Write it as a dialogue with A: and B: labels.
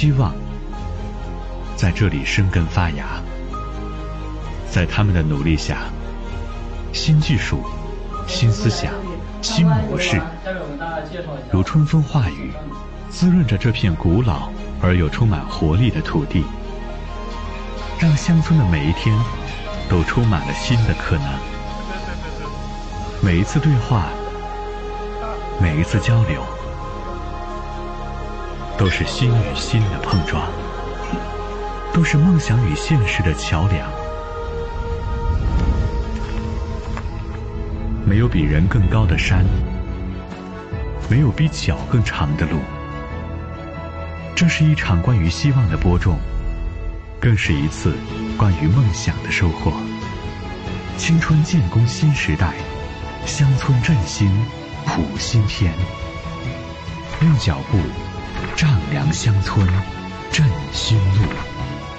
A: 希望在这里生根发芽。在他们的努力下，新技术、新思想、新模式如春风化雨，滋润着这片古老而又充满活力的土地，让乡村的每一天都充满了新的可能。每一次对话，每一次交流，都是心与心的碰撞，都是梦想与现实的桥梁。没有比人更高的山，没有比脚更长的路。这是一场关于希望的播种，更是一次关于梦想的收获。青春建功新时代，乡村振兴谱新篇。用脚步丈量乡村振兴路。